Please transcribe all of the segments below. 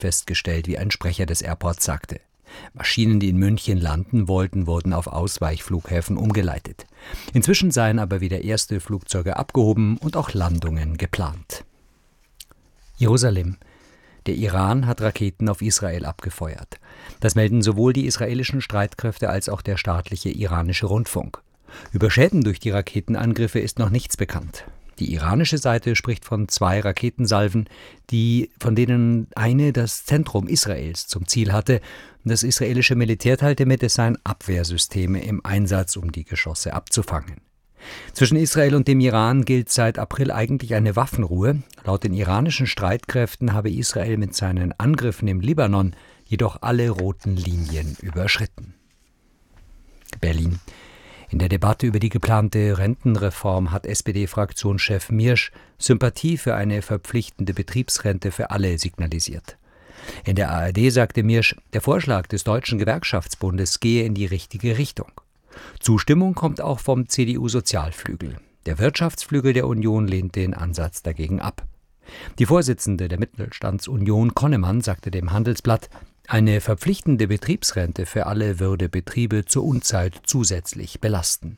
festgestellt, wie ein Sprecher des Airports sagte. Maschinen, die in München landen wollten, wurden auf Ausweichflughäfen umgeleitet. Inzwischen seien aber wieder erste Flugzeuge abgehoben und auch Landungen geplant. Jerusalem. Der Iran hat Raketen auf Israel abgefeuert. Das melden sowohl die israelischen Streitkräfte als auch der staatliche iranische Rundfunk. Über Schäden durch die Raketenangriffe ist noch nichts bekannt. Die iranische Seite spricht von 2 Raketensalven, von denen eine das Zentrum Israels zum Ziel hatte. Das israelische Militär teilte mit, es seien Abwehrsysteme im Einsatz, um die Geschosse abzufangen. Zwischen Israel und dem Iran gilt seit April eigentlich eine Waffenruhe. Laut den iranischen Streitkräften habe Israel mit seinen Angriffen im Libanon jedoch alle roten Linien überschritten. Berlin. In der Debatte über die geplante Rentenreform hat SPD-Fraktionschef Miersch Sympathie für eine verpflichtende Betriebsrente für alle signalisiert. In der ARD sagte Miersch, der Vorschlag des Deutschen Gewerkschaftsbundes gehe in die richtige Richtung. Zustimmung kommt auch vom CDU-Sozialflügel. Der Wirtschaftsflügel der Union lehnt den Ansatz dagegen ab. Die Vorsitzende der Mittelstandsunion Konnemann sagte dem Handelsblatt, eine verpflichtende Betriebsrente für alle würde Betriebe zur Unzeit zusätzlich belasten.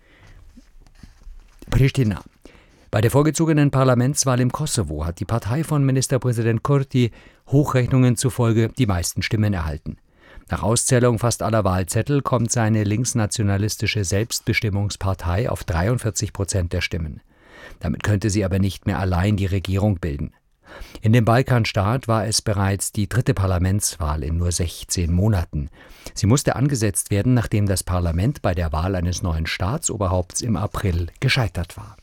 Pristina. Bei der vorgezogenen Parlamentswahl im Kosovo hat die Partei von Ministerpräsident Kurti Hochrechnungen zufolge die meisten Stimmen erhalten. Nach Auszählung fast aller Wahlzettel kommt seine linksnationalistische Selbstbestimmungspartei auf 43% der Stimmen. Damit könnte sie aber nicht mehr allein die Regierung bilden. In dem Balkanstaat war es bereits die 3. Parlamentswahl in nur 16 Monaten. Sie musste angesetzt werden, nachdem das Parlament bei der Wahl eines neuen Staatsoberhaupts im April gescheitert war.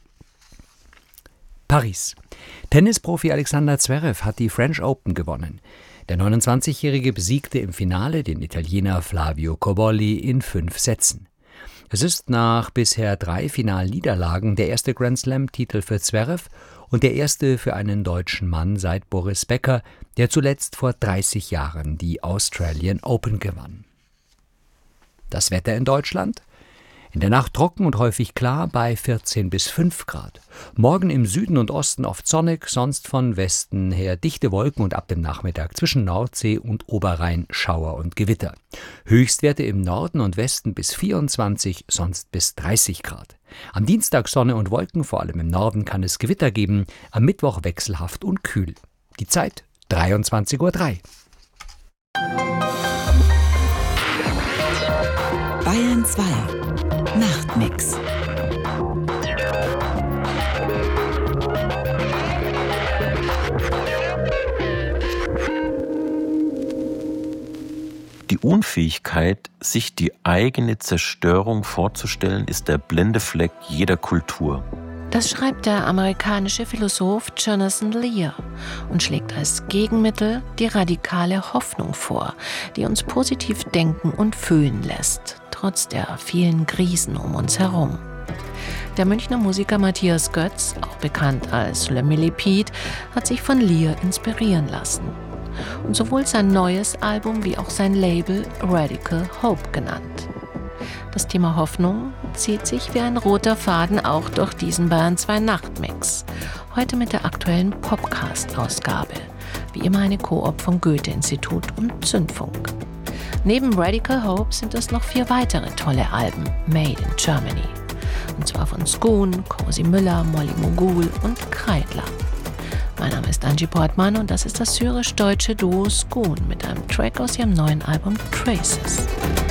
Paris. Tennisprofi Alexander Zverev hat die French Open gewonnen. Der 29-Jährige besiegte im Finale den Italiener Flavio Cobolli in 5 Sätzen. Es ist nach bisher 3 Finalniederlagen der erste Grand-Slam-Titel für Zverev und der erste für einen deutschen Mann seit Boris Becker, der zuletzt vor 30 Jahren die Australian Open gewann. Das Wetter in Deutschland? In der Nacht trocken und häufig klar bei 14 bis 5 Grad. Morgen im Süden und Osten oft sonnig, sonst von Westen her dichte Wolken und ab dem Nachmittag zwischen Nordsee und Oberrhein Schauer und Gewitter. Höchstwerte im Norden und Westen bis 24, sonst bis 30 Grad. Am Dienstag Sonne und Wolken, vor allem im Norden kann es Gewitter geben, am Mittwoch wechselhaft und kühl. Die Zeit 23:03 Uhr. Bayern 2 Nachtmix. Die Unfähigkeit, sich die eigene Zerstörung vorzustellen, ist der Blendefleck jeder Kultur. Das schreibt der amerikanische Philosoph Jonathan Lear und schlägt als Gegenmittel die radikale Hoffnung vor, die uns positiv denken und fühlen lässt, trotz der vielen Krisen um uns herum. Der Münchner Musiker Matthias Götz, auch bekannt als Le Millipede, hat sich von Lear inspirieren lassen und sowohl sein neues Album wie auch sein Label Radical Hope genannt. Das Thema Hoffnung zieht sich wie ein roter Faden auch durch diesen Bayern 2 Nachtmix. Heute mit der aktuellen Popcast-Ausgabe. Wie immer eine Koop vom Goethe-Institut und Zündfunk. Neben Radical Hope sind es noch 4 weitere tolle Alben made in Germany. Und zwar von Skun, Cosi Müller, Molly Mogul und Kreidler. Mein Name ist Angie Portmann und das ist das syrisch-deutsche Duo Skun mit einem Track aus ihrem neuen Album Traces.